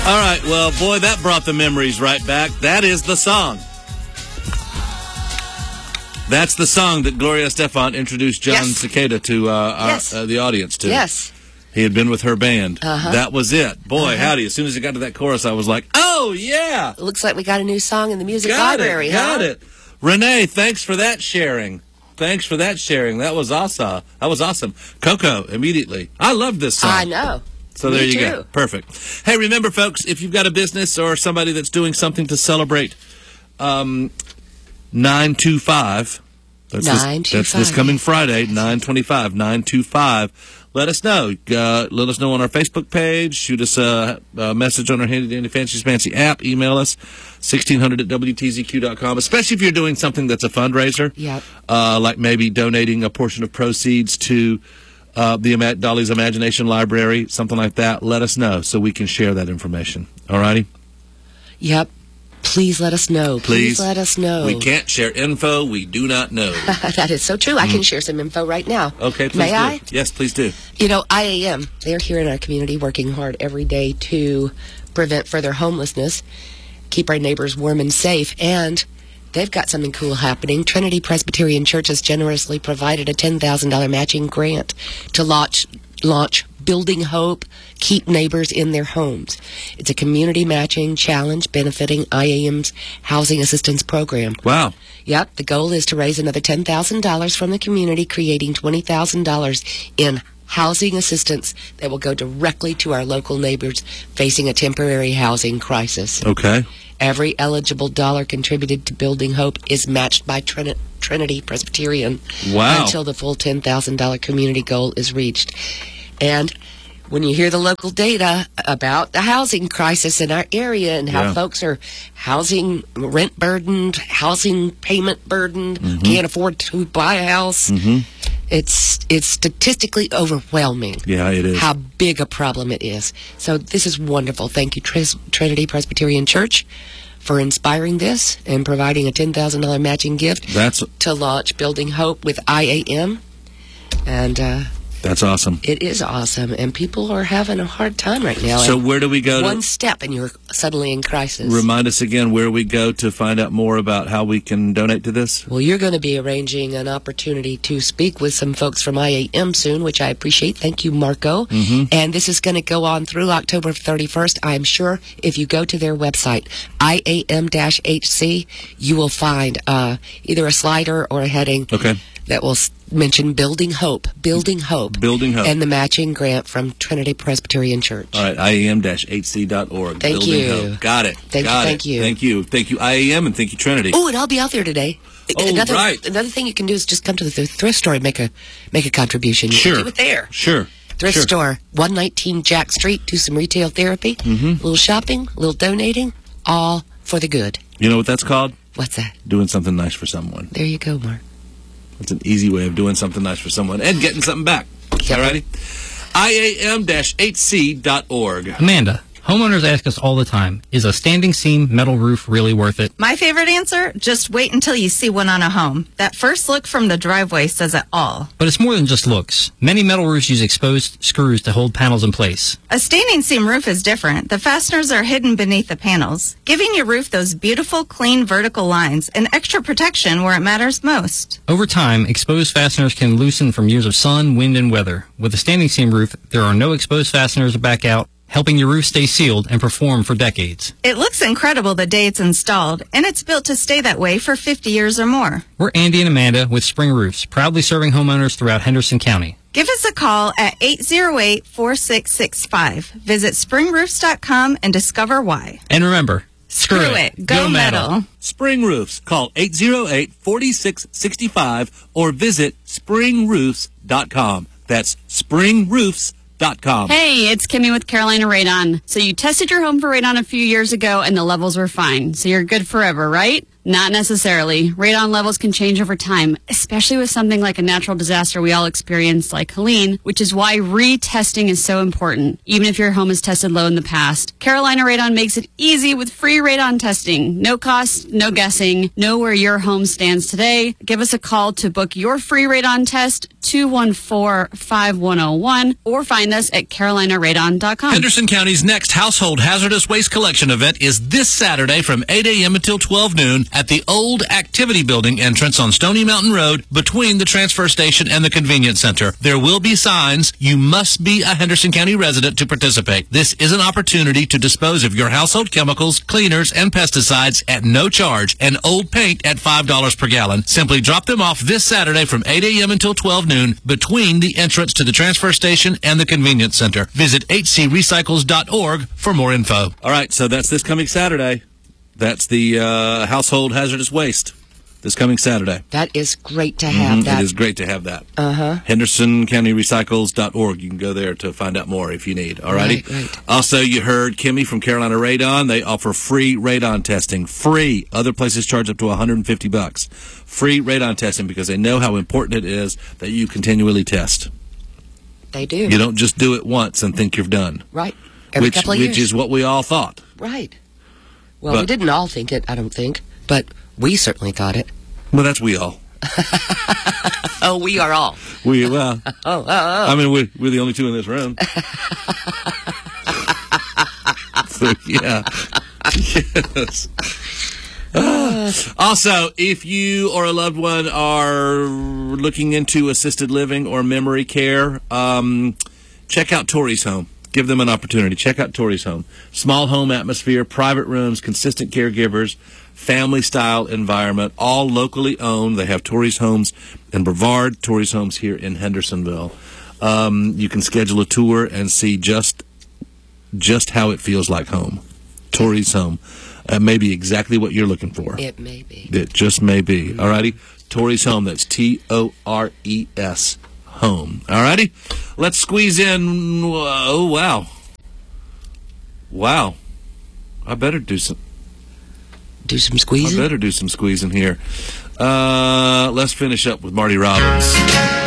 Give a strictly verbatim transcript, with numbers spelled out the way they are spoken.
All right, well, boy, that brought the memories right back. That is the song. That's the song that Gloria Estefan introduced John Yes. Cicada to uh, our, Yes. uh, the audience to. Yes. He had been with her band. Uh-huh. That was it. Boy, Uh-huh. howdy. As soon as it got to that chorus, I was like, oh, yeah. It looks like we got a new song in the music Got library, it. huh? Got it. Renee, thanks for that sharing. Thanks for that sharing. That was awesome. That was awesome. Coco, immediately. I love this song. I know. So Me there you too. go. Perfect. Hey, remember, folks, if you've got a business or somebody that's doing something to celebrate um, nine two five, that's, nine two this, five. that's this coming Friday, nine twenty-five, nine two five. Let us know. Uh, let us know on our Facebook page. Shoot us a, a message on our Handy Dandy Fancy Fancy app. Email us, sixteen hundred at W T Z Q dot com, especially if you're doing something that's a fundraiser. Yep. Uh, like maybe donating a portion of proceeds to uh, the Ima- Dolly's Imagination Library, something like that. Let us know so we can share that information. All righty? Yep. Please let us know. Please. Please let us know. We can't share info we do not know. That is so true. I can share some info right now. Okay, please May do. I? Yes, please do. You know, I A M, they're here in our community working hard every day to prevent further homelessness, keep our neighbors warm and safe, and they've got something cool happening. Trinity Presbyterian Church has generously provided a ten thousand dollars matching grant to launch, launch Building Hope, Keep Neighbors in Their Homes. It's a community matching challenge benefiting I A M's Housing Assistance Program. Wow. Yep, the goal is to raise another ten thousand dollars from the community, creating twenty thousand dollars in housing assistance that will go directly to our local neighbors facing a temporary housing crisis. Okay. Every eligible dollar contributed to Building Hope is matched by Trin- Trinity Presbyterian Wow. until the full ten thousand dollars community goal is reached. And when you hear the local data about the housing crisis in our area and how Yeah. folks are housing rent burdened, housing payment burdened, Mm-hmm. can't afford to buy a house, it's it's statistically overwhelming. Yeah, it is. How big a problem it is. So this is wonderful. Thank you, Tris- Trinity Presbyterian Church, for inspiring this and providing a ten thousand dollars matching gift That's to launch Building Hope with I A M. And uh, that's awesome. it is awesome. And people are having a hard time right now. So And where do we go one to step and you're suddenly in crisis. remind us again where we go to find out more about how we can donate to this? Well, you're going to be arranging an opportunity to speak with some folks from I A M soon, which I appreciate. Thank you, Marco. Mm-hmm. And this is going to go on through October thirty-first. I'm sure if you go to their website, I A M H C, you will find uh, either a slider or a heading Okay. that will s- mention Building Hope, Building Hope, Building Hope. and the matching grant from Trinity Presbyterian Church. All right, I A M H C dot org. Thank Building you. Hope. Got it. Thank you, Got thank it. you. Thank you. Thank you, I A M, and thank you, Trinity. Oh, and I'll be out there today. Oh, another, right. Another thing you can do is just come to the thrift store and make a make a contribution. You Sure. can do it there. Sure. Thrift Sure. store, one nineteen Jack Street. Do some retail therapy, Mm-hmm. a little shopping, a little donating, all for the good. You know what that's called? What's that? Doing something nice for someone. There you go, Mark. It's an easy way of doing something nice for someone and getting something back. Yep. All righty? I A M H C dot org. Amanda, homeowners ask us all the time, is a standing seam metal roof really worth it? My favorite answer? Just wait until you see one on a home. That first look from the driveway says it all. But it's more than just looks. Many metal roofs use exposed screws to hold panels in place. A standing seam roof is different. The fasteners are hidden beneath the panels, giving your roof those beautiful, clean vertical lines and extra protection where it matters most. Over time, exposed fasteners can loosen from years of sun, wind, and weather. With a standing seam roof, there are no exposed fasteners to back out, helping your roof stay sealed and perform for decades. It looks incredible the day it's installed, and it's built to stay that way for fifty years or more. We're Andy and Amanda with Spring Roofs, proudly serving homeowners throughout Henderson County. Give us a call at eight zero eight, four six six five. Visit spring roofs dot com and discover why. And remember, screw, Screw it. Go metal. Spring Roofs. Call eight zero eight, four six six five or visit spring roofs dot com. That's spring roofs dot com. Hey, it's Kimmy with Carolina Radon. So you tested your home for radon a few years ago and the levels were fine. So you're good forever, right? Not necessarily. Radon levels can change over time, especially with something like a natural disaster we all experience like Helene, which is why retesting is so important, even if your home has tested low in the past. Carolina Radon makes it easy with free radon testing. No cost, no guessing. Know where your home stands today. Give us a call to book your free radon test. two one four, five one zero one or find us at carolina radon dot com. Henderson County's next Household Hazardous Waste Collection event is this Saturday from eight a.m. until twelve noon at the Old Activity Building entrance on Stony Mountain Road between the transfer station and the convenience center. There will be signs. You must be a Henderson County resident to participate. This is an opportunity to dispose of your household chemicals, cleaners, and pesticides at no charge, and old paint at five dollars per gallon. Simply drop them off this Saturday from eight a.m. until twelve noon between the entrance to the transfer station and the convenience center. Visit h c recycles dot org for more info. All right, so that's this coming Saturday. That's the uh, Household Hazardous Waste this coming Saturday. That is great to have Mm-hmm. that. It is great to have that. Uh-huh. henderson county recycles dot org. You can go there to find out more if you need. All righty? Right, right. Also, you heard Kimmy from Carolina Radon. They offer free radon testing. Free. Other places charge up to one hundred fifty bucks. Free radon testing because they know how important it is that you continually test. They do. You don't just do it once and think you're done. Right. Every which, couple of which years. is what we all thought. Right. Well, But- we didn't all think it, I don't think, but we certainly thought it. Well, that's we all. Oh, we are all. We, well, Oh, oh, oh. I mean, we're, we're the only two in this room. So, yeah. Yes. Uh, also, if you or a loved one are looking into assisted living or memory care, um, check out Tori's Home. Give them an opportunity. Check out Tori's Home. Small home atmosphere, private rooms, consistent caregivers, family-style environment, all locally owned. They have Tori's Homes in Brevard, Tori's Homes here in Hendersonville. Um, you can schedule a tour and see just just how it feels like home. Tori's Home. Uh, may be exactly what you're looking for. It may be. It just may be. All righty? Tori's Home. That's T O R E S. Home. All righty? Let's squeeze in. Oh, wow. Wow. I better do some. Do some I squeezing. better do some squeezing here. Uh, let's finish up with Marty Robbins.